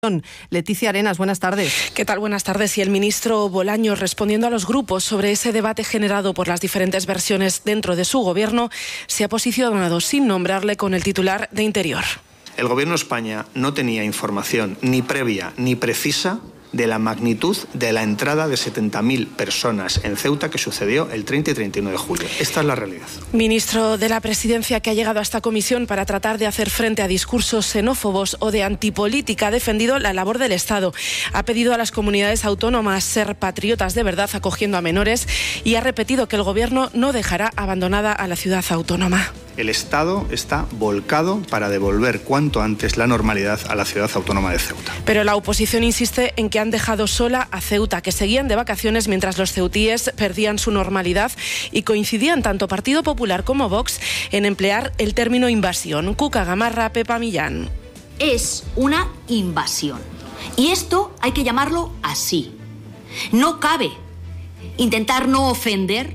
Leticia Arenas, buenas tardes. ¿Qué tal? Buenas tardes. Y el ministro Bolaños, respondiendo a los grupos sobre ese debate generado por las diferentes versiones dentro de su gobierno, se ha posicionado sin nombrarle con el titular de Interior. El Gobierno de España no tenía información ni previa ni precisa de la magnitud de la entrada de 70.000 personas en Ceuta que sucedió el 30 y 31 de julio. Esta es la realidad. Ministro de la Presidencia, que ha llegado a esta comisión para tratar de hacer frente a discursos xenófobos o de antipolítica, ha defendido la labor del Estado. Ha pedido a las comunidades autónomas ser patriotas de verdad acogiendo a menores y ha repetido que el Gobierno no dejará abandonada a la ciudad autónoma. El Estado está volcado para devolver cuanto antes la normalidad a la ciudad autónoma de Ceuta. Pero la oposición insiste en que han dejado sola a Ceuta, que seguían de vacaciones mientras los ceutíes perdían su normalidad, y coincidían tanto Partido Popular como Vox en emplear el término invasión. Cuca Gamarra, Pepa Millán. Es una invasión. Y esto hay que llamarlo así. No cabe intentar no ofender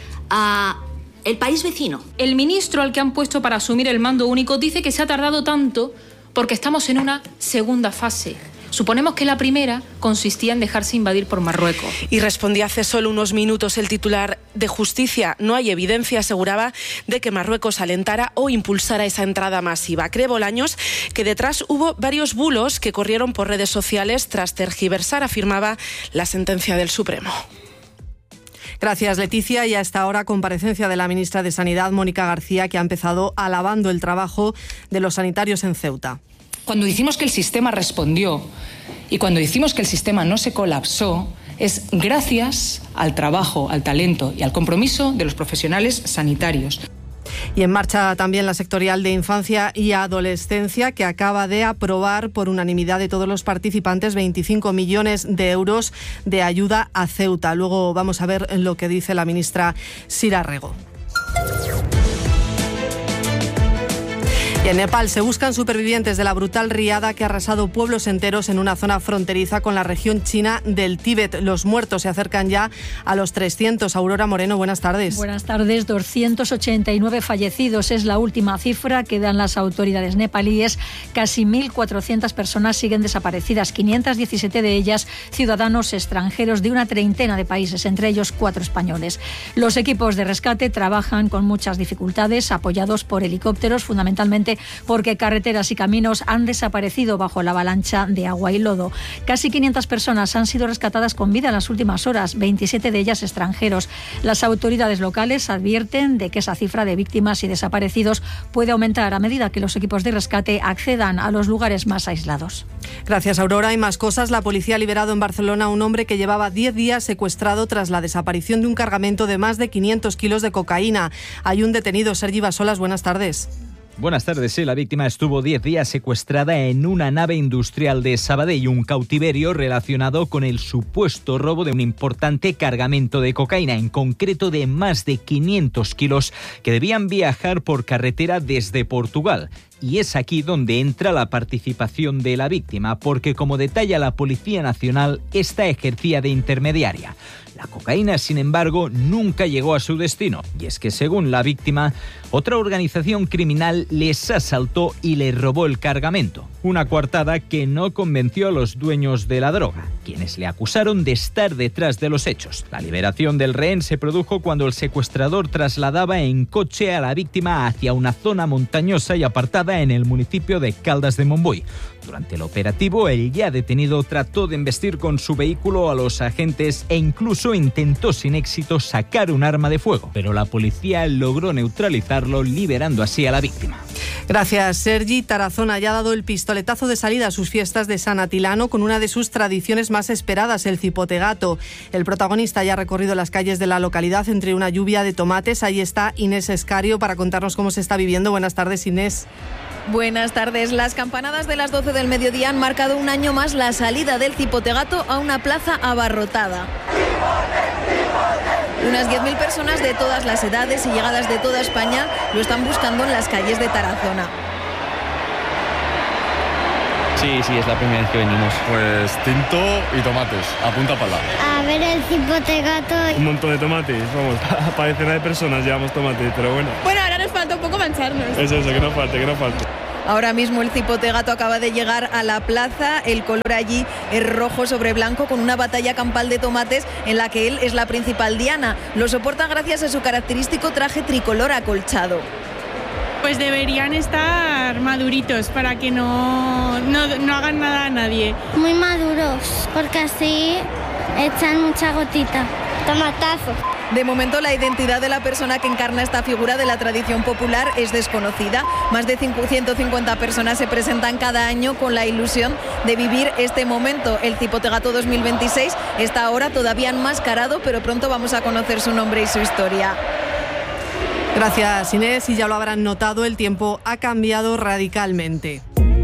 a el país vecino. El ministro al que han puesto para asumir el mando único dice que se ha tardado tanto porque estamos en una segunda fase. Suponemos que la primera consistía en dejarse invadir por Marruecos. Y respondía hace solo unos minutos el titular de Justicia. No hay evidencia, aseguraba, de que Marruecos alentara o impulsara esa entrada masiva. Cree Bolaños que detrás hubo varios bulos que corrieron por redes sociales tras tergiversar, afirmaba, la sentencia del Supremo. Gracias, Leticia. Y a esta hora, comparecencia de la ministra de Sanidad, Mónica García, que ha empezado alabando el trabajo de los sanitarios en Ceuta. Cuando decimos que el sistema respondió y cuando decimos que el sistema no se colapsó, es gracias al trabajo, al talento y al compromiso de los profesionales sanitarios. Y en marcha también la sectorial de Infancia y Adolescencia, que acaba de aprobar por unanimidad de todos los participantes 25 millones de euros de ayuda a Ceuta. Luego vamos a ver lo que dice la ministra Sira Rego. Y en Nepal se buscan supervivientes de la brutal riada que ha arrasado pueblos enteros en una zona fronteriza con la región china del Tíbet. Los muertos se acercan ya a los 300. Aurora Moreno, buenas tardes. Buenas tardes. 289 fallecidos es la última cifra que dan las autoridades nepalíes. Casi 1.400 personas siguen desaparecidas, 517 de ellas ciudadanos extranjeros de una treintena de países, entre ellos 4 españoles. Los equipos de rescate trabajan con muchas dificultades, apoyados por helicópteros, fundamentalmente porque carreteras y caminos han desaparecido bajo la avalancha de agua y lodo. Casi 500 personas han sido rescatadas con vida en las últimas horas, 27 de ellas extranjeros. Las autoridades locales advierten de que esa cifra de víctimas y desaparecidos puede aumentar a medida que los equipos de rescate accedan a los lugares más aislados. Gracias, Aurora. Y más cosas. La policía ha liberado en Barcelona a un hombre que llevaba 10 días secuestrado tras la desaparición de un cargamento de más de 500 kilos de cocaína. Hay un detenido. Sergi Basolas, buenas tardes. Buenas tardes. Sí, la víctima estuvo 10 días secuestrada en una nave industrial de Sabadell, un cautiverio relacionado con el supuesto robo de un importante cargamento de cocaína, en concreto de más de 500 kilos que debían viajar por carretera desde Portugal. Y es aquí donde entra la participación de la víctima, porque como detalla la Policía Nacional, esta ejercía de intermediaria. La cocaína, sin embargo, nunca llegó a su destino. Y es que, según la víctima, otra organización criminal les asaltó y les robó el cargamento. Una coartada que no convenció a los dueños de la droga, quienes le acusaron de estar detrás de los hechos. La liberación del rehén se produjo cuando el secuestrador trasladaba en coche a la víctima hacia una zona montañosa y apartada en el municipio de Caldas de Montbui. Durante el operativo, el ya detenido trató de embestir con su vehículo a los agentes e incluso intentó sin éxito sacar un arma de fuego, pero la policía logró neutralizarlo, liberando así a la víctima. Gracias, Sergi. Tarazona ya ha dado el pistoletazo de salida a sus fiestas de San Atilano con una de sus tradiciones más esperadas, el cipotegato. El protagonista ya ha recorrido las calles de la localidad entre una lluvia de tomates. Ahí está Inés Escario para contarnos cómo se está viviendo. Buenas tardes, Inés. Buenas tardes. Las campanadas de las 12 del mediodía han marcado un año más la salida del cipotegato a una plaza abarrotada. Unas 10.000 personas de todas las edades y llegadas de toda España lo están buscando en las calles de Tarazona. Sí, es la primera vez que venimos. Pues tinto y tomates, a punta pala. A ver el cipotegato. Un montón de tomates, vamos, para decenas de personas llevamos tomates, pero bueno. Bueno, ahora nos falta un poco mancharnos. Eso, que no falte. Ahora mismo el Cipotegato acaba de llegar a la plaza. El color allí es rojo sobre blanco, con una batalla campal de tomates en la que él es la principal diana. Lo soporta gracias a su característico traje tricolor acolchado. Pues deberían estar maduritos para que no hagan nada a nadie. Muy maduros, porque así echan mucha gotita. Tomatazo. De momento, la identidad de la persona que encarna esta figura de la tradición popular es desconocida. Más de 150 personas se presentan cada año con la ilusión de vivir este momento. El Cipotegato 2026 está ahora todavía enmascarado, pero pronto vamos a conocer su nombre y su historia. Gracias, Inés. Y ya lo habrán notado, el tiempo ha cambiado radicalmente.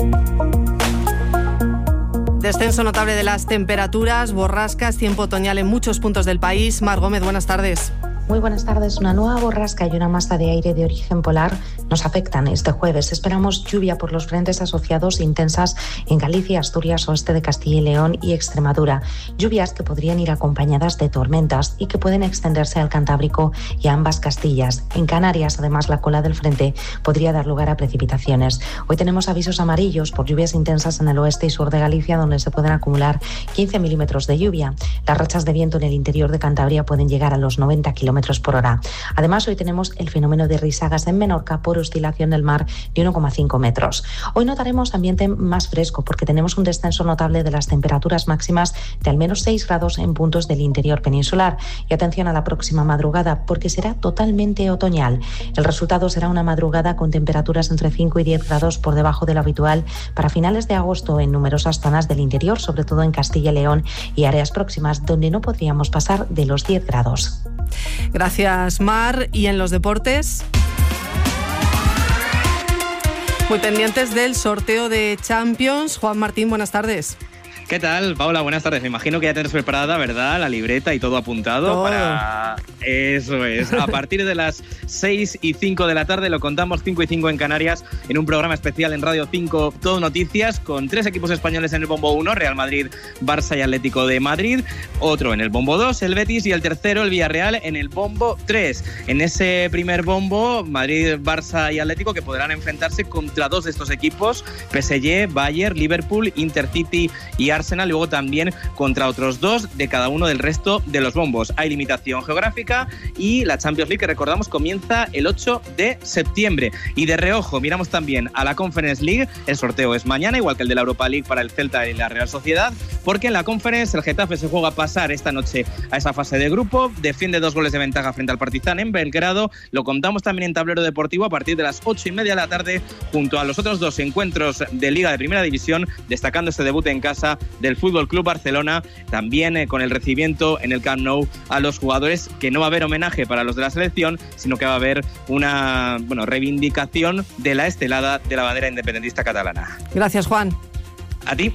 Descenso notable de las temperaturas, borrascas, tiempo otoñal en muchos puntos del país. Mar Gómez, buenas tardes. Muy buenas tardes. Una nueva borrasca y una masa de aire de origen polar nos afectan este jueves. Esperamos lluvia por los frentes asociados intensas en Galicia, Asturias, oeste de Castilla y León y Extremadura. Lluvias que podrían ir acompañadas de tormentas y que pueden extenderse al Cantábrico y a ambas Castillas. En Canarias, además, la cola del frente podría dar lugar a precipitaciones. Hoy tenemos avisos amarillos por lluvias intensas en el oeste y sur de Galicia, donde se pueden acumular 15 milímetros de lluvia. Las rachas de viento en el interior de Cantabria pueden llegar a los 90 kilómetros por hora. Además, hoy tenemos el fenómeno de risagas en Menorca por oscilación del mar de 1,5 metros. Hoy notaremos ambiente más fresco porque tenemos un descenso notable de las temperaturas máximas de al menos 6 grados en puntos del interior peninsular. Y atención a la próxima madrugada porque será totalmente otoñal. El resultado será una madrugada con temperaturas entre 5 y 10 grados por debajo de lo habitual para finales de agosto en numerosas zonas del interior, sobre todo en Castilla y León y áreas próximas donde no podríamos pasar de los 10 grados. Gracias, Mar. ¿Y en los deportes? Muy pendientes del sorteo de Champions. Juan Martín, buenas tardes. ¿Qué tal, Paula? Buenas tardes. Me imagino que ya tienes preparada, ¿verdad?, la libreta y todo apuntado para... Eso es. A partir de las 6:05 de la tarde, lo contamos, 5:05 en Canarias, en un programa especial en Radio 5, Todo Noticias, con 3 equipos españoles en el bombo 1, Real Madrid, Barça y Atlético de Madrid, otro en el bombo 2, el Betis, y el tercero, el Villarreal, en el bombo 3. En ese primer bombo, Madrid, Barça y Atlético, que podrán enfrentarse contra 2 de estos equipos, PSG, Bayern, Liverpool, Intercity y Arsenal, luego también contra otros 2 de cada uno del resto de los bombos. Hay limitación geográfica y la Champions League, que recordamos, comienza el 8 de septiembre. Y de reojo miramos también a la Conference League. El sorteo es mañana, igual que el de la Europa League para el Celta y la Real Sociedad, porque en la Conference el Getafe se juega a pasar esta noche a esa fase de grupo, defiende 2 goles de ventaja frente al Partizan en Belgrado. Lo contamos también en Tablero Deportivo a partir de las 8:30 de la tarde, junto a los otros 2 encuentros de Liga de Primera División, destacando este debut en casa del Fútbol Club Barcelona, también con el recibimiento en el Camp Nou a los jugadores, que no va a haber homenaje para los de la selección, sino que va a haber una reivindicación de la estelada de la bandera independentista catalana. Gracias, Juan. A ti.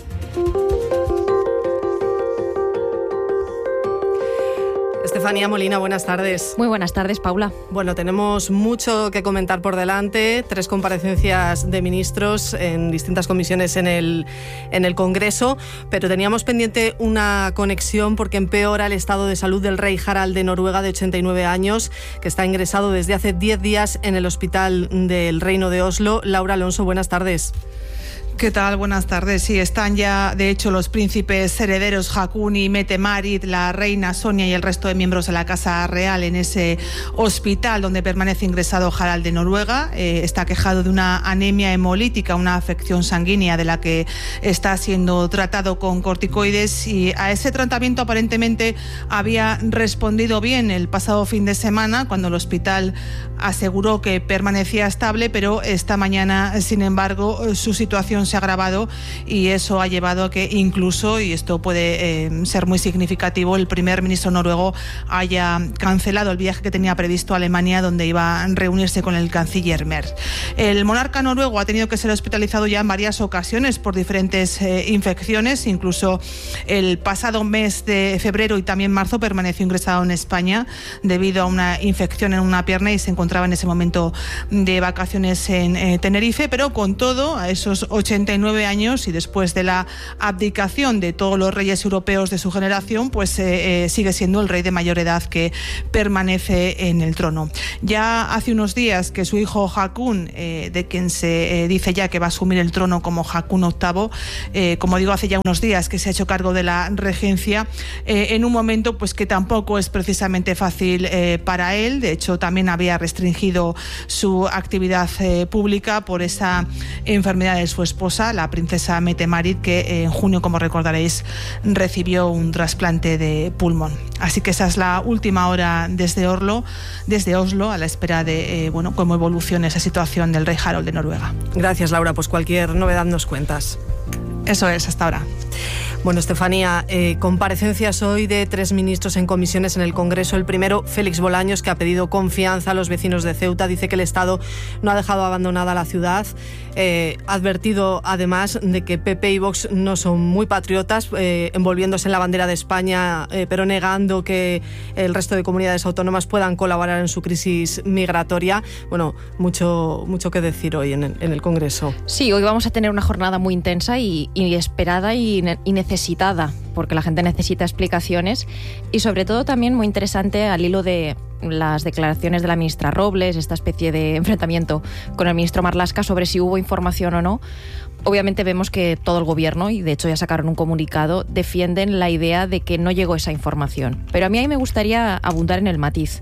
Estefanía Molina, buenas tardes. Muy buenas tardes, Paula. Bueno, tenemos mucho que comentar por delante. 3 comparecencias de ministros en distintas comisiones en el Congreso, pero teníamos pendiente una conexión porque empeora el estado de salud del rey Harald de Noruega, de 89 años, que está ingresado desde hace 10 días en el Hospital del Reino de Oslo. Laura Alonso, buenas tardes. ¿Qué tal? Buenas tardes. Sí, están ya, de hecho, los príncipes herederos Haakon y Mette-Marit, la reina Sonia y el resto de miembros de la Casa Real en ese hospital donde permanece ingresado Harald de Noruega. Está quejado de una anemia hemolítica, una afección sanguínea de la que está siendo tratado con corticoides, y a ese tratamiento aparentemente había respondido bien el pasado fin de semana, cuando el hospital aseguró que permanecía estable, pero esta mañana, sin embargo, su situación se ha agravado, y eso ha llevado a que incluso, y esto puede ser muy significativo, el primer ministro noruego haya cancelado el viaje que tenía previsto a Alemania, donde iba a reunirse con el canciller Merz. El monarca noruego ha tenido que ser hospitalizado ya en varias ocasiones por diferentes infecciones, incluso el pasado mes de febrero y también marzo permaneció ingresado en España debido a una infección en una pierna y se encontraba en ese momento de vacaciones en Tenerife, pero con todo, a esos 89 89 años y después de la abdicación de todos los reyes europeos de su generación, pues sigue siendo el rey de mayor edad que permanece en el trono. Ya hace unos días que su hijo Haakon, de quien se dice ya que va a asumir el trono como Haakon VIII, como digo, hace ya unos días que se ha hecho cargo de la regencia, en un momento pues que tampoco es precisamente fácil para él. De hecho, también había restringido su actividad pública por esa enfermedad de su esposa, la princesa Mette-Marit, que en junio, como recordaréis, recibió un trasplante de pulmón. Así que esa es la última hora desde Oslo, a la espera de cómo evolucione esa situación del rey Harald de Noruega. Gracias, Laura. Pues cualquier novedad nos cuentas. Eso es, hasta ahora. Bueno, Estefanía, comparecencias hoy de 3 ministros en comisiones en el Congreso. El primero, Félix Bolaños, que ha pedido confianza a los vecinos de Ceuta. Dice que el Estado no ha dejado abandonada la ciudad. Ha advertido, además, de que PP y Vox no son muy patriotas, envolviéndose en la bandera de España, pero negando que el resto de comunidades autónomas puedan colaborar en su crisis migratoria. Bueno, mucho que decir hoy en el Congreso. Sí, hoy vamos a tener una jornada muy intensa y esperada y necesitada, porque la gente necesita explicaciones, y sobre todo también muy interesante al hilo de las declaraciones de la ministra Robles, esta especie de enfrentamiento con el ministro Marlaska sobre si hubo información o no. Obviamente vemos que todo el gobierno, y de hecho ya sacaron un comunicado, defienden la idea de que no llegó esa información. Pero a mí ahí me gustaría abundar en el matiz.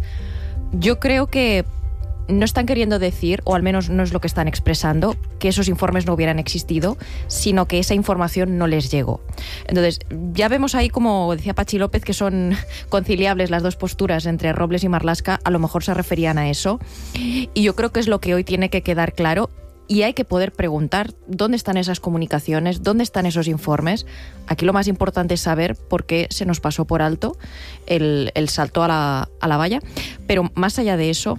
Yo creo que no están queriendo decir, o al menos no es lo que están expresando, que esos informes no hubieran existido, sino que esa información no les llegó. Entonces, ya vemos ahí, como decía Pachi López, que son conciliables las dos posturas entre Robles y Marlaska. A lo mejor se referían a eso. Y yo creo que es lo que hoy tiene que quedar claro. Y hay que poder preguntar dónde están esas comunicaciones, dónde están esos informes. Aquí lo más importante es saber por qué se nos pasó por alto el salto a la valla. Pero más allá de eso,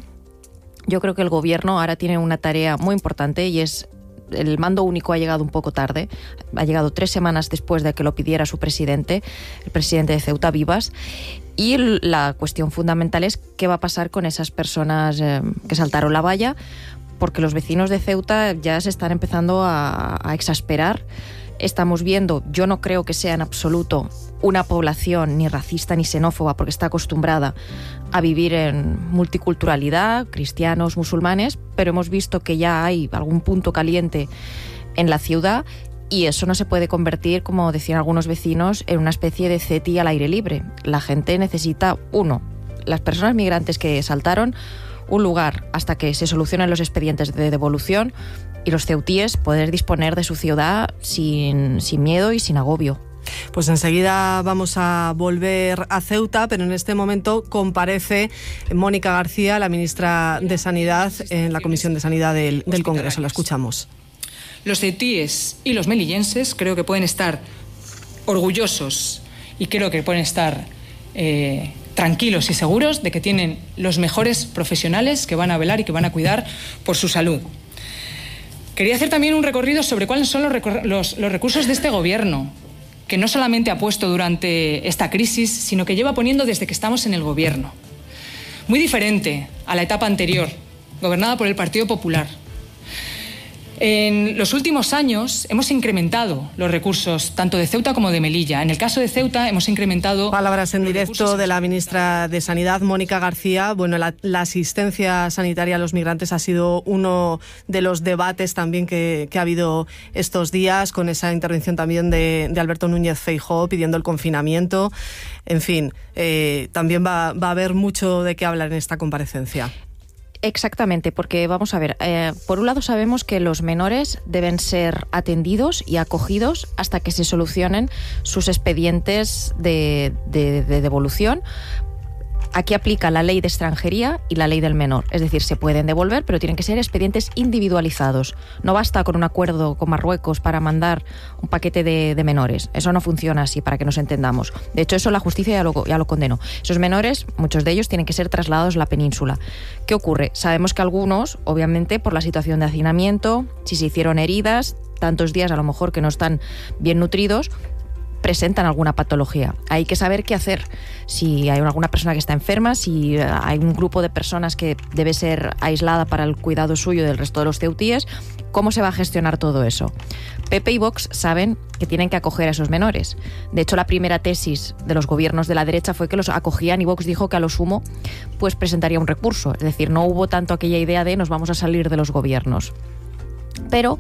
yo creo que el gobierno ahora tiene una tarea muy importante, y es: el mando único ha llegado un poco tarde, ha llegado 3 semanas después de que lo pidiera su presidente, el presidente de Ceuta, Vivas, y la cuestión fundamental es qué va a pasar con esas personas que saltaron la valla, porque los vecinos de Ceuta ya se están empezando a exasperar. Estamos viendo, yo no creo que sea en absoluto una población ni racista ni xenófoba, porque está acostumbrada a vivir en multiculturalidad, cristianos, musulmanes, pero hemos visto que ya hay algún punto caliente en la ciudad, y eso no se puede convertir, como decían algunos vecinos, en una especie de CETI al aire libre. La gente necesita, las personas migrantes que saltaron, un lugar hasta que se solucionen los expedientes de devolución, y los ceutíes poder disponer de su ciudad sin miedo y sin agobio. Pues enseguida vamos a volver a Ceuta, pero en este momento comparece Mónica García, la ministra de Sanidad, en la Comisión de Sanidad del Congreso. La escuchamos. Los ceutíes y los melillenses creo que pueden estar orgullosos, y creo que pueden estar tranquilos y seguros de que tienen los mejores profesionales que van a velar y que van a cuidar por su salud. Quería hacer también un recorrido sobre cuáles son los recursos de este gobierno, que no solamente ha puesto durante esta crisis, sino que lleva poniendo desde que estamos en el gobierno. Muy diferente a la etapa anterior, gobernada por el Partido Popular. En los últimos años hemos incrementado los recursos tanto de Ceuta como de Melilla. En el caso de Ceuta hemos incrementado... Palabras en directo de la ministra de Sanidad, Mónica García. Bueno, la asistencia sanitaria a los migrantes ha sido uno de los debates también que ha habido estos días, con esa intervención también de Alberto Núñez Feijóo pidiendo el confinamiento. En fin, también va a haber mucho de qué hablar en esta comparecencia. Exactamente, porque vamos a ver, por un lado sabemos que los menores deben ser atendidos y acogidos hasta que se solucionen sus expedientes de devolución. Aquí aplica la ley de extranjería y la ley del menor. Es decir, se pueden devolver, pero tienen que ser expedientes individualizados. No basta con un acuerdo con Marruecos para mandar un paquete de menores. Eso no funciona así, para que nos entendamos. De hecho, eso la justicia ya lo condenó. Esos menores, muchos de ellos, tienen que ser trasladados a la península. ¿Qué ocurre? Sabemos que algunos, obviamente, por la situación de hacinamiento, si se hicieron heridas, tantos días a lo mejor que no están bien nutridos, presentan alguna patología. Hay que saber qué hacer. Si hay alguna persona que está enferma, si hay un grupo de personas que debe ser aislada para el cuidado suyo y del resto de los ceutíes, ¿cómo se va a gestionar todo eso? PP y Vox saben que tienen que acoger a esos menores. De hecho, la primera tesis de los gobiernos de la derecha fue que los acogían y Vox dijo que a lo sumo pues presentaría un recurso. Es decir, no hubo tanto aquella idea de nos vamos a salir de los gobiernos. Pero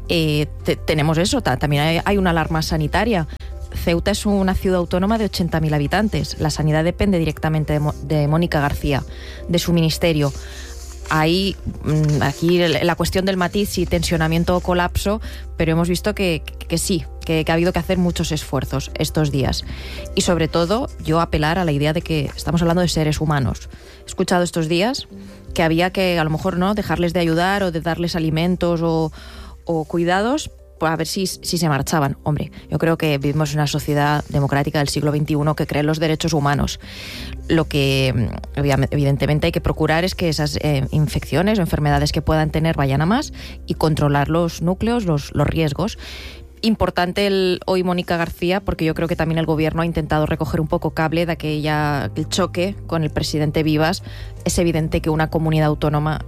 tenemos eso, también hay una alarma sanitaria. Ceuta es una ciudad autónoma de 80.000 habitantes. La sanidad depende directamente de Mónica García, de su ministerio. Hay aquí la cuestión del matiz, si tensionamiento o colapso, pero hemos visto que sí, que ha habido que hacer muchos esfuerzos estos días. Y sobre todo, yo apelar a la idea de que estamos hablando de seres humanos. He escuchado estos días que había que, a lo mejor, no dejarles de ayudar o de darles alimentos o cuidados, a ver si se marchaban. Hombre, yo creo que vivimos en una sociedad democrática del siglo XXI que cree en los derechos humanos. Lo que evidentemente hay que procurar es que esas infecciones o enfermedades que puedan tener vayan a más y controlar los núcleos, los riesgos. Importante hoy Mónica García, porque yo creo que también el gobierno ha intentado recoger un poco cable de el choque con el presidente Vivas. Es evidente que una ciudad autónoma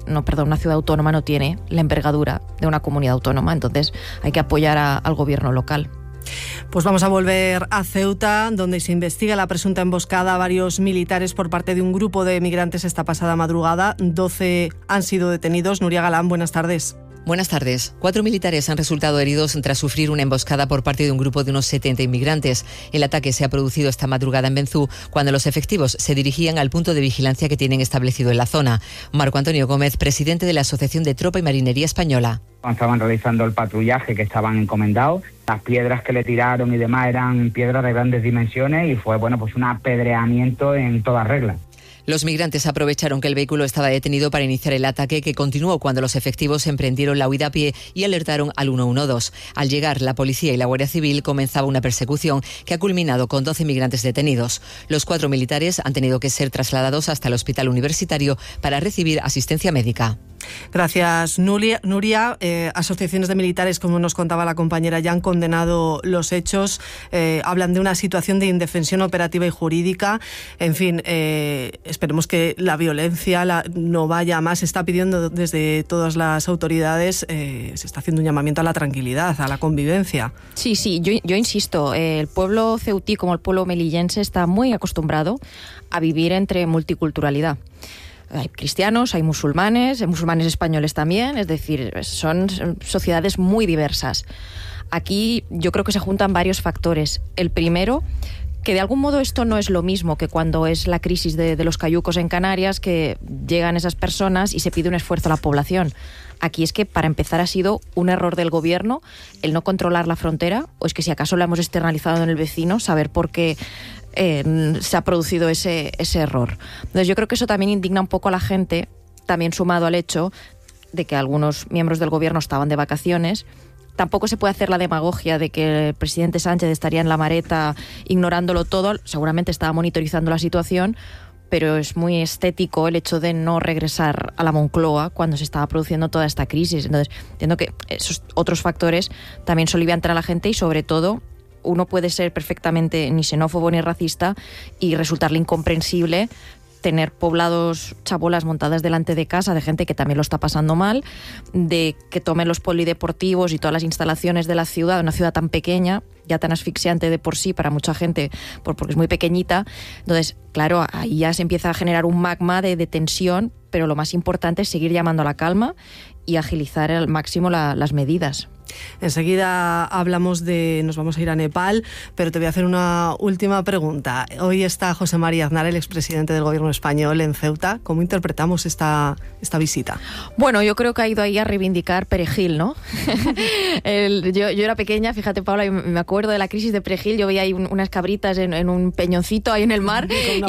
no tiene la envergadura de una comunidad autónoma, entonces hay que apoyar al gobierno local. Pues vamos a volver a Ceuta, donde se investiga la presunta emboscada a varios militares por parte de un grupo de migrantes esta pasada madrugada. 12 han sido detenidos. Nuria Galán, buenas tardes. Buenas tardes. 4 militares han resultado heridos tras sufrir una emboscada por parte de un grupo de unos 70 inmigrantes. El ataque se ha producido esta madrugada en Benzú, cuando los efectivos se dirigían al punto de vigilancia que tienen establecido en la zona. Marco Antonio Gómez, presidente de la Asociación de Tropa y Marinería Española. Estaban realizando el patrullaje que estaban encomendados. Las piedras que le tiraron y demás eran piedras de grandes dimensiones y fue un apedreamiento en toda regla. Los migrantes aprovecharon que el vehículo estaba detenido para iniciar el ataque, que continuó cuando los efectivos emprendieron la huida a pie y alertaron al 112. Al llegar, la policía y la Guardia Civil comenzaba una persecución que ha culminado con 12 migrantes detenidos. Los 4 militares han tenido que ser trasladados hasta el hospital universitario para recibir asistencia médica. Gracias, Nuria. Asociaciones de militares, como nos contaba la compañera, ya han condenado los hechos. Hablan de una situación de indefensión operativa y jurídica. En fin, esperemos que la violencia no vaya más. Se está pidiendo desde todas las autoridades, se está haciendo un llamamiento a la tranquilidad, a la convivencia. Sí, yo insisto, el pueblo ceutí como el pueblo melillense está muy acostumbrado a vivir entre multiculturalidad. Hay cristianos, hay musulmanes españoles también, es decir, son sociedades muy diversas. Aquí yo creo que se juntan varios factores. El primero, que de algún modo esto no es lo mismo que cuando es la crisis de los cayucos en Canarias, que llegan esas personas y se pide un esfuerzo a la población. Aquí es que, para empezar, ha sido un error del gobierno el no controlar la frontera, o es que si acaso lo hemos externalizado en el vecino, saber por qué se ha producido ese error. Entonces yo creo que eso también indigna un poco a la gente, también sumado al hecho de que algunos miembros del gobierno estaban de vacaciones. Tampoco se puede hacer la demagogia de que el presidente Sánchez estaría en la mareta ignorándolo todo. Seguramente estaba monitorizando la situación, pero es muy estético el hecho de no regresar a la Moncloa cuando se estaba produciendo toda esta crisis. Entonces entiendo que esos otros factores también soliviantan a la gente y, sobre todo, uno puede ser perfectamente ni xenófobo ni racista y resultarle incomprensible tener poblados, chabolas montadas delante de casa de gente que también lo está pasando mal, de que tomen los polideportivos y todas las instalaciones de la ciudad, una ciudad tan pequeña, ya tan asfixiante de por sí para mucha gente, porque es muy pequeñita. Entonces, claro, ahí ya se empieza a generar un magma de tensión, pero lo más importante es seguir llamando a la calma y agilizar al máximo las medidas. Enseguida nos vamos a ir a Nepal, pero te voy a hacer una última pregunta. Hoy está José María Aznar, el expresidente del gobierno español, en Ceuta. ¿Cómo interpretamos esta visita? Bueno, yo creo que ha ido ahí a reivindicar Perejil, ¿no? Yo era pequeña, fíjate, Paula, me acuerdo de la crisis de Perejil. Yo veía ahí unas cabritas en un peñoncito ahí en el mar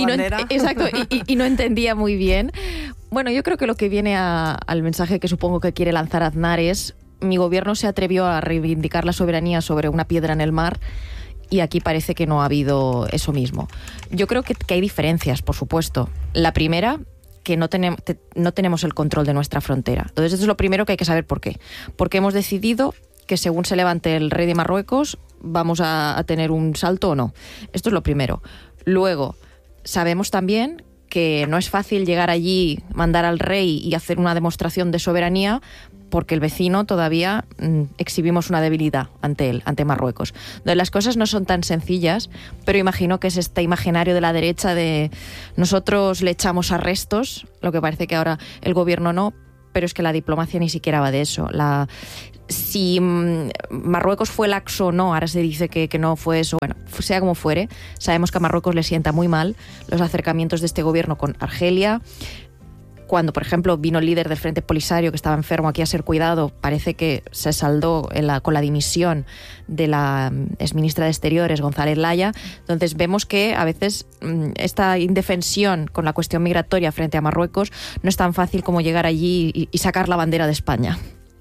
y no entendía muy bien. Bueno, yo creo que lo que viene al mensaje que supongo que quiere lanzar Aznar es: mi gobierno se atrevió a reivindicar la soberanía sobre una piedra en el mar y aquí parece que no ha habido eso mismo. Yo creo que hay diferencias, por supuesto. La primera, que no tenemos el control de nuestra frontera. Entonces, eso es lo primero que hay que saber por qué. Porque hemos decidido que según se levante el rey de Marruecos vamos a tener un salto o no. Esto es lo primero. Luego, sabemos también que no es fácil llegar allí, mandar al rey y hacer una demostración de soberanía, porque el vecino todavía exhibimos una debilidad ante él, ante Marruecos. Entonces, las cosas no son tan sencillas, pero imagino que es este imaginario de la derecha de nosotros le echamos arrestos, lo que parece que ahora el gobierno no, pero es que la diplomacia ni siquiera va de eso. Si Marruecos fue laxo o no, ahora se dice que no fue eso. Bueno, sea como fuere, sabemos que a Marruecos le sienta muy mal los acercamientos de este gobierno con Argelia. Cuando, por ejemplo, vino el líder del Frente Polisario, que estaba enfermo, aquí a ser cuidado, parece que se saldó con la dimisión de la exministra de Exteriores, González Laya. Entonces vemos que a veces esta indefensión con la cuestión migratoria frente a Marruecos no es tan fácil como llegar allí y sacar la bandera de España.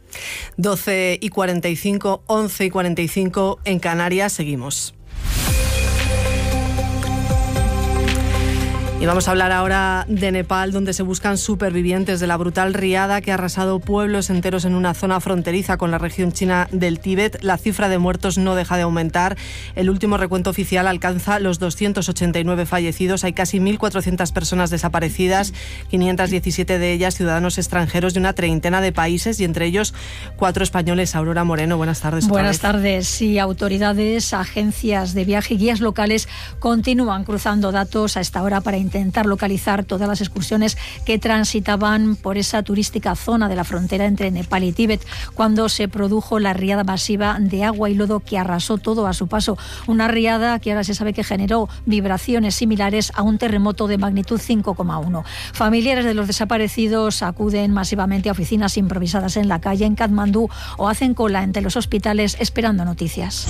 12:45, 11:45 en Canarias, seguimos. Y vamos a hablar ahora de Nepal, donde se buscan supervivientes de la brutal riada que ha arrasado pueblos enteros en una zona fronteriza con la región china del Tíbet. La cifra de muertos no deja de aumentar. El último recuento oficial alcanza los 289 fallecidos. Hay casi 1.400 personas desaparecidas, 517 de ellas ciudadanos extranjeros de una treintena de países y entre ellos 4 españoles. Aurora Moreno, buenas tardes. Buenas tardes. Sí, autoridades, agencias de viaje y guías locales continúan cruzando datos a esta hora para intentar localizar todas las excursiones que transitaban por esa turística zona de la frontera entre Nepal y Tíbet cuando se produjo la riada masiva de agua y lodo que arrasó todo a su paso. Una riada que ahora se sabe que generó vibraciones similares a un terremoto de magnitud 5,1. Familiares de los desaparecidos acuden masivamente a oficinas improvisadas en la calle en Katmandú o hacen cola entre los hospitales esperando noticias.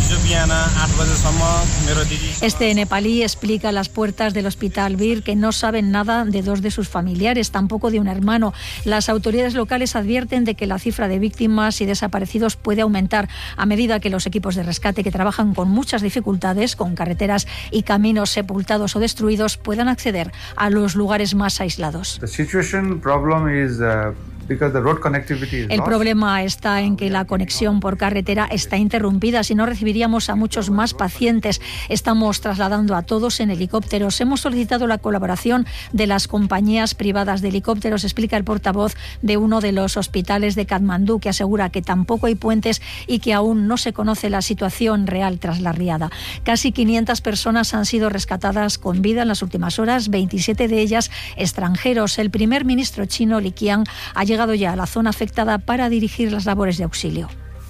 Este nepalí explica a las puertas del hospital Bir que no saben nada de 2 de sus familiares, tampoco de un hermano. Las autoridades locales advierten de que la cifra de víctimas y desaparecidos puede aumentar a medida que los equipos de rescate, que trabajan con muchas dificultades, con carreteras y caminos sepultados o destruidos, puedan acceder a los lugares más aislados. El problema está en que la conexión por carretera está interrumpida. Si no, recibiríamos a muchos más pacientes. Estamos trasladando a todos en helicópteros. Hemos solicitado la colaboración de las compañías privadas de helicópteros, explica el portavoz de uno de los hospitales de Katmandú, que asegura que tampoco hay puentes y que aún no se conoce la situación real tras la riada. Casi 500 personas han sido rescatadas con vida en las últimas horas, 27 de ellas extranjeros. El primer ministro chino, Li Qiang, ha llegado ya a la zona afectada para dirigir las labores de auxilio.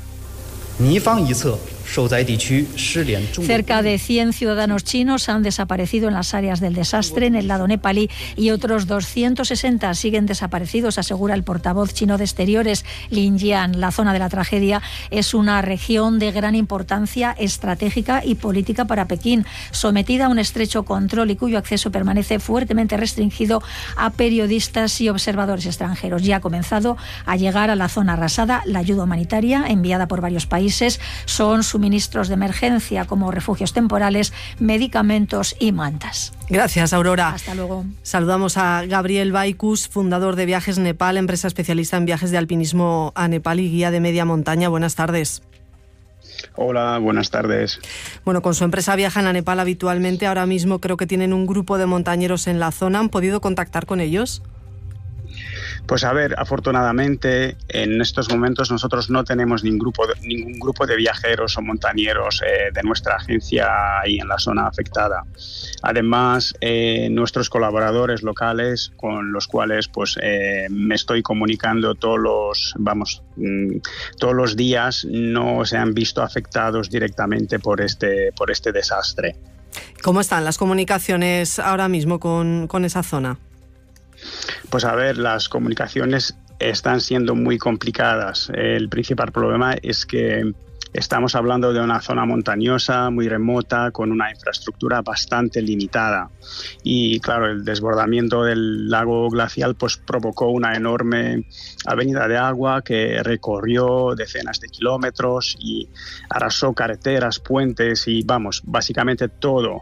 Cerca de 100 ciudadanos chinos han desaparecido en las áreas del desastre en el lado nepalí y otros 260 siguen desaparecidos, asegura el portavoz chino de Exteriores, Lin Jian. La zona de la tragedia es una región de gran importancia estratégica y política para Pekín, sometida a un estrecho control y cuyo acceso permanece fuertemente restringido a periodistas y observadores extranjeros. Ya ha comenzado a llegar a la zona arrasada la ayuda humanitaria enviada por varios países. Son suministros de emergencia como refugios temporales, medicamentos y mantas. Gracias, Aurora. Hasta luego. Saludamos a Gabriel Baikus, fundador de Viajes Nepal, empresa especialista en viajes de alpinismo a Nepal y guía de media montaña. Buenas tardes. Hola, buenas tardes. Bueno, con su empresa viajan a Nepal habitualmente. Ahora mismo creo que tienen un grupo de montañeros en la zona. ¿Han podido contactar con ellos? Pues a ver, afortunadamente en estos momentos nosotros no tenemos ningún grupo de viajeros o montañeros de nuestra agencia ahí en la zona afectada. Además, nuestros colaboradores locales con los cuales pues me estoy comunicando todos los días no se han visto afectados directamente por este desastre. ¿Cómo están las comunicaciones ahora mismo con esa zona? Pues a ver, las comunicaciones están siendo muy complicadas. El principal problema es que estamos hablando de una zona montañosa, muy remota, con una infraestructura bastante limitada. Y claro, el desbordamiento del lago glacial pues provocó una enorme avenida de agua que recorrió decenas de kilómetros y arrasó carreteras, puentes y básicamente todo.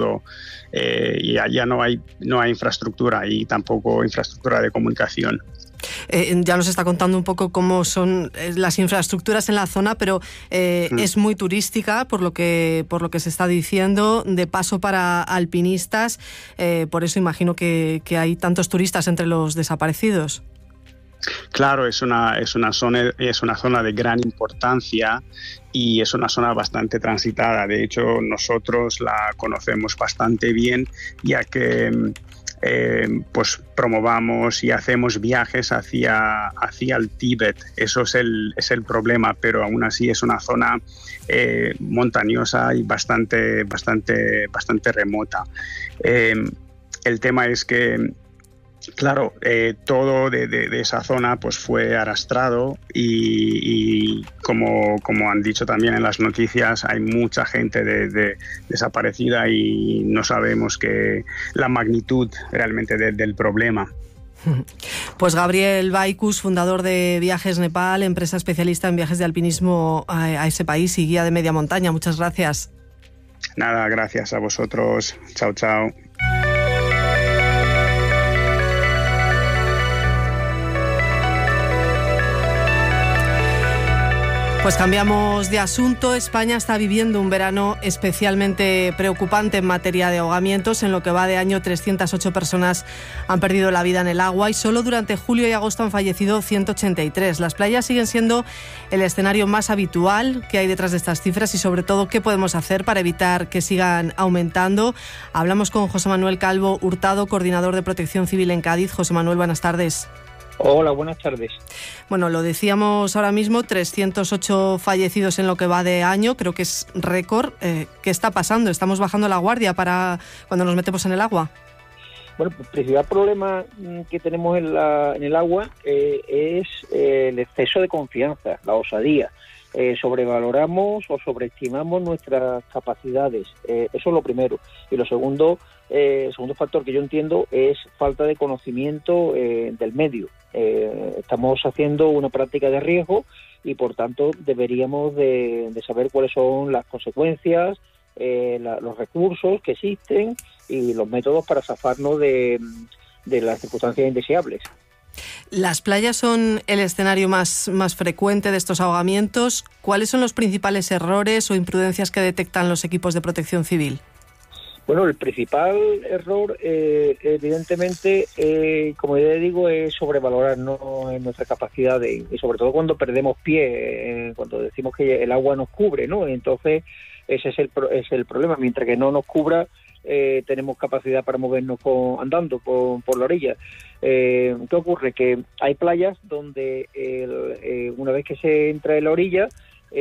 Y allá no hay infraestructura y tampoco infraestructura de comunicación. Ya nos está contando un poco cómo son las infraestructuras en la zona, pero es muy turística, por lo que se está diciendo, de paso para alpinistas. Por eso imagino que hay tantos turistas entre los desaparecidos. Claro, es una zona de gran importancia y es una zona bastante transitada. De hecho, nosotros la conocemos bastante bien, ya que pues promovamos y hacemos viajes hacia el Tíbet. Eso es el problema, pero aún así es una zona montañosa y bastante remota. El tema es que, claro, todo de esa zona pues fue arrastrado y como han dicho también en las noticias, hay mucha gente desaparecida y no sabemos la magnitud realmente del problema. Pues Gabriel Baikus, fundador de Viajes Nepal, empresa especialista en viajes de alpinismo a ese país y guía de media montaña. Muchas gracias. Nada, gracias a vosotros. Chao, chao. Pues cambiamos de asunto. España está viviendo un verano especialmente preocupante en materia de ahogamientos. En lo que va de año, 308 personas han perdido la vida en el agua y solo durante julio y agosto han fallecido 183. Las playas siguen siendo el escenario más habitual que hay detrás de estas cifras y, sobre todo, qué podemos hacer para evitar que sigan aumentando. Hablamos con José Manuel Calvo Hurtado, coordinador de Protección Civil en Cádiz. José Manuel, buenas tardes. Hola, buenas tardes. Bueno, lo decíamos ahora mismo, 308 fallecidos en lo que va de año, creo que es récord. ¿Qué está pasando? ¿Estamos bajando la guardia para cuando nos metemos en el agua? Bueno, el principal problema que tenemos en el agua es el exceso de confianza, la osadía. Sobrevaloramos o sobreestimamos nuestras capacidades. Eso es lo primero. Y lo segundo, el segundo factor que yo entiendo es falta de conocimiento del medio. Estamos haciendo una práctica de riesgo y, por tanto, deberíamos de saber cuáles son las consecuencias, los recursos que existen y los métodos para zafarnos de las circunstancias indeseables. Las playas son el escenario más frecuente de estos ahogamientos. ¿Cuáles son los principales errores o imprudencias que detectan los equipos de protección civil? Bueno, el principal error, evidentemente, como ya digo, es sobrevalorarnos en nuestra capacidad y sobre todo cuando perdemos pie, cuando decimos que el agua nos cubre, ¿no? Entonces, ese es el problema. Mientras que no nos cubra, tenemos capacidad para movernos andando por la orilla. ¿Qué ocurre? Que hay playas donde una vez que se entra en la orilla,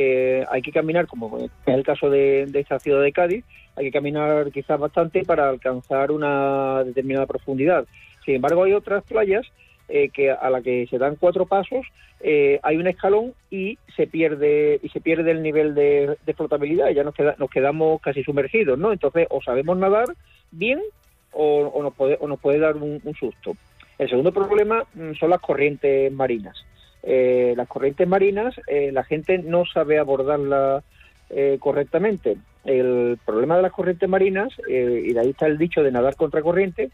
hay que caminar, como es el caso de esta ciudad de Cádiz, hay que caminar quizás bastante para alcanzar una determinada profundidad. Sin embargo, hay otras playas que a la que se dan 4 pasos, hay un escalón y se pierde el nivel de flotabilidad y ya nos quedamos casi sumergidos, ¿no? Entonces, o sabemos nadar bien o nos puede dar un susto. El segundo problema son las corrientes marinas. Las corrientes marinas, la gente no sabe abordarlas correctamente. El problema de las corrientes marinas, y de ahí está el dicho de nadar contra corriente,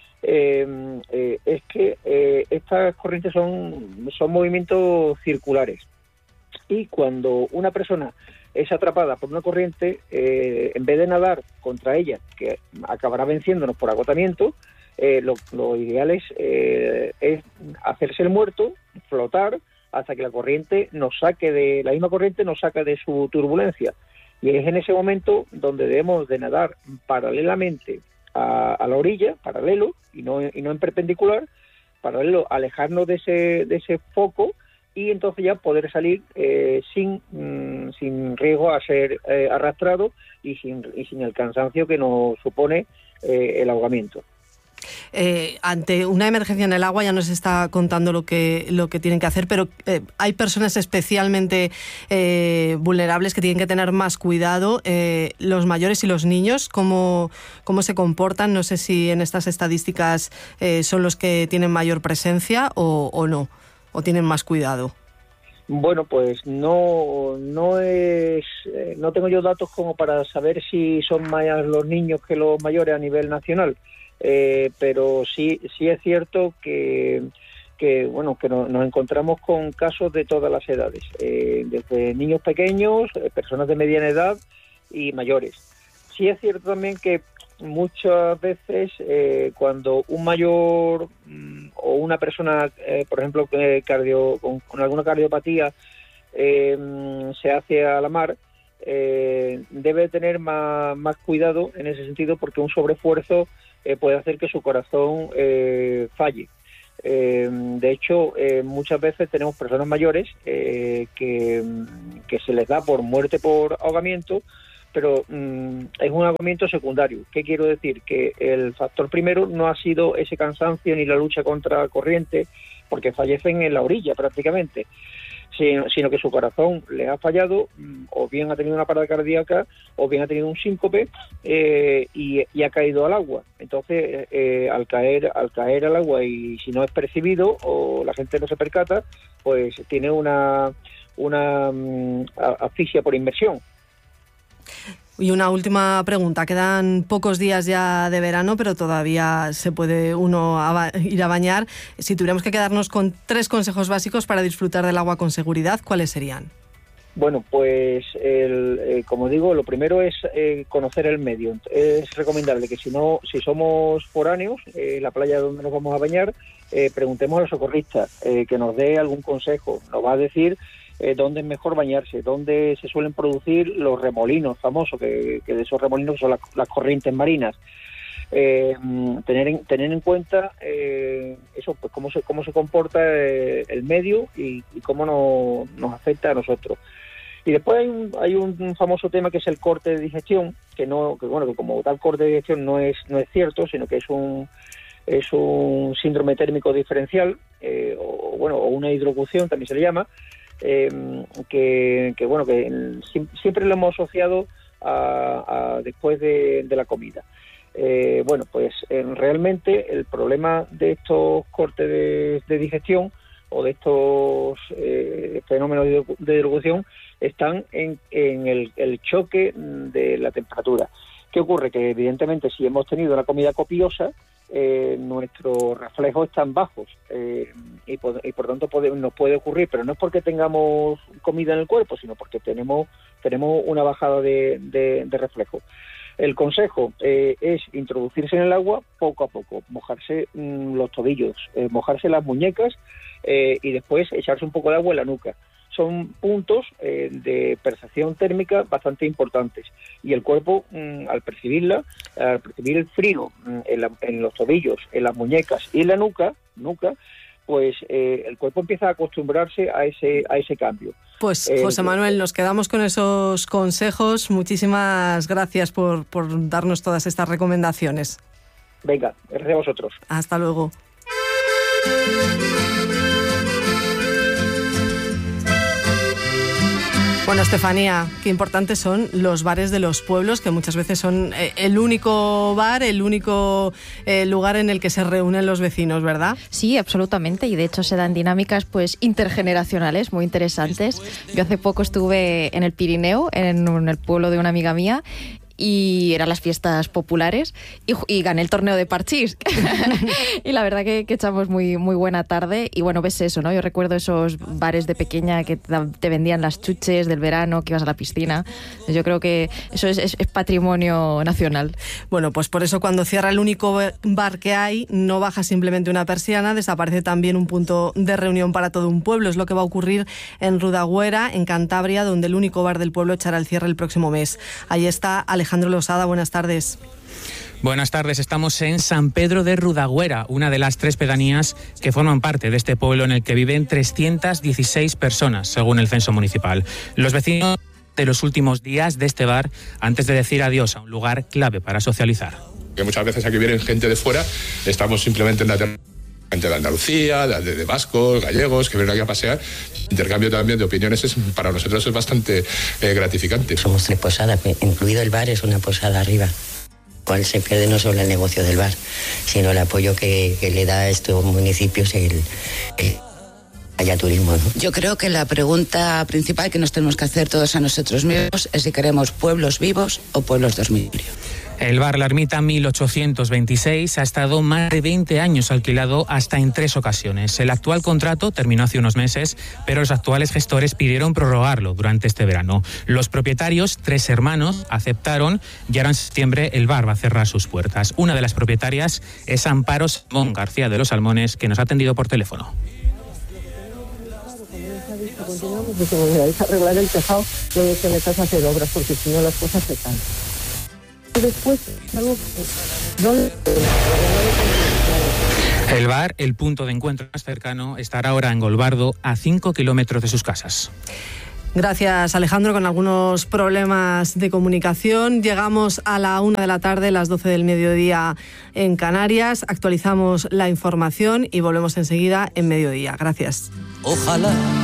es que estas corrientes son movimientos circulares. Y cuando una persona es atrapada por una corriente, en vez de nadar contra ella, que acabará venciéndonos por agotamiento, lo ideal es hacerse el muerto, flotar, hasta que la misma corriente nos saque de su turbulencia. Y es en ese momento donde debemos de nadar paralelamente a la orilla, paralelo, y no en perpendicular, paralelo, alejarnos de ese foco y entonces ya poder salir sin riesgo a ser arrastrado y sin el cansancio que nos supone el ahogamiento. Ante una emergencia en el agua, ya nos está contando lo que tienen que hacer, pero hay personas especialmente vulnerables que tienen que tener más cuidado. Los mayores y los niños, ¿cómo se comportan? No sé si en estas estadísticas son los que tienen mayor presencia o no, o tienen más cuidado. Bueno, pues no tengo yo datos como para saber si son más los niños que los mayores a nivel nacional. Pero sí es cierto que que nos encontramos con casos de todas las edades, desde niños pequeños, personas de mediana edad y mayores. Sí es cierto también que muchas veces cuando un mayor o una persona, por ejemplo, con alguna cardiopatía se hace a la mar, debe tener más cuidado en ese sentido, porque un sobreesfuerzo puede hacer que su corazón falle. De hecho, muchas veces tenemos personas mayores que se les da por muerte por ahogamiento, pero es un ahogamiento secundario. ¿Qué quiero decir? Que el factor primero no ha sido ese cansancio ni la lucha contra la corriente, porque fallecen en la orilla prácticamente, sino que su corazón le ha fallado, o bien ha tenido una parada cardíaca, o bien ha tenido un síncope y ha caído al agua. Entonces, al caer al agua, y si no es percibido o la gente no se percata, pues tiene una asfixia por inmersión. Y una última pregunta. Quedan pocos días ya de verano, pero todavía se puede uno ir a bañar. Si tuviéramos que quedarnos con 3 consejos básicos para disfrutar del agua con seguridad, ¿cuáles serían? Bueno, pues como digo, lo primero es conocer el medio. Es recomendable que si somos foráneos, la playa donde nos vamos a bañar, preguntemos a los socorristas que nos dé algún consejo. Nos va a decir dónde es mejor bañarse, dónde se suelen producir los remolinos famosos, que de esos remolinos son las corrientes marinas. Tener en cuenta eso, pues cómo se comporta el medio y cómo nos afecta a nosotros. Y después hay un famoso tema que es el corte de digestión, que como tal corte de digestión no es cierto, sino que es un síndrome térmico diferencial, o una hidrocución también se le llama, que siempre lo hemos asociado a después de la comida. Realmente el problema de estos cortes de digestión o de estos fenómenos de hidrocución están en el choque de la temperatura. ¿Qué ocurre? Que evidentemente si hemos tenido una comida copiosa, nuestros reflejos están bajos y por tanto nos puede ocurrir, pero no es porque tengamos comida en el cuerpo, sino porque tenemos una bajada de reflejos. El consejo es introducirse en el agua poco a poco, mojarse los tobillos, mojarse las muñecas y después echarse un poco de agua en la nuca. Son puntos de percepción térmica bastante importantes, y el cuerpo, al percibir el frío en los tobillos, en las muñecas y en la nuca, pues el cuerpo empieza a acostumbrarse a ese cambio. Pues José Manuel, nos quedamos con esos consejos. Muchísimas gracias por darnos todas estas recomendaciones. Venga, gracias a vosotros. Hasta luego. Bueno, Estefanía, qué importantes son los bares de los pueblos, que muchas veces son el único bar, el único lugar en el que se reúnen los vecinos, ¿verdad? Sí, absolutamente, y de hecho se dan dinámicas pues intergeneracionales muy interesantes. Yo hace poco estuve en el Pirineo, en el pueblo de una amiga mía, y eran las fiestas populares y gané el torneo de parchís y la verdad que echamos muy, muy buena tarde. Y bueno, ves eso, ¿no? Yo recuerdo esos bares de pequeña que te vendían las chuches del verano, que ibas a la piscina. Yo creo que eso es patrimonio nacional. Bueno, pues por eso cuando cierra el único bar que hay, no baja simplemente una persiana, desaparece también un punto de reunión para todo un pueblo. Es lo que va a ocurrir en Rudagüera, en Cantabria, donde el único bar del pueblo echará el cierre el próximo mes. Ahí está Alejandro Losada, buenas tardes. Buenas tardes, estamos en San Pedro de Rudagüera, una de las 3 pedanías que forman parte de este pueblo en el que viven 316 personas, según el censo municipal. Los vecinos de los últimos días de este bar antes de decir adiós a un lugar clave para socializar. Que muchas veces aquí vienen gente de fuera, estamos simplemente en la gente de Andalucía, de vascos, gallegos, que vienen aquí a pasear. Intercambio también de opiniones para nosotros es bastante gratificante. Somos 3 posadas, incluido el bar, es una posada arriba. Cual se pierde no solo el negocio del bar, sino el apoyo que le da a estos municipios el haya turismo, ¿no? Yo creo que la pregunta principal que nos tenemos que hacer todos a nosotros mismos es si queremos pueblos vivos o pueblos dormitorios. El bar La Ermita 1826 ha estado más de 20 años alquilado hasta en 3 ocasiones. El actual contrato terminó hace unos meses, pero los actuales gestores pidieron prorrogarlo durante este verano. Los propietarios, 3 hermanos, aceptaron y ahora en septiembre el bar va a cerrar sus puertas. Una de las propietarias es Amparo Salmón García de los Salmones, que nos ha atendido por teléfono. Continuamos y como vais a arreglar el tejado, luego te metas a hacer obras, porque si no las cosas se caen. Después, algo que no... El bar, el punto de encuentro más cercano, estará ahora en Golbardo, a 5 kilómetros de sus casas. Gracias, Alejandro. Con algunos problemas de comunicación llegamos a la 1 de la tarde, las 12 del mediodía en Canarias. Actualizamos la información y volvemos enseguida en mediodía. Gracias. Ojalá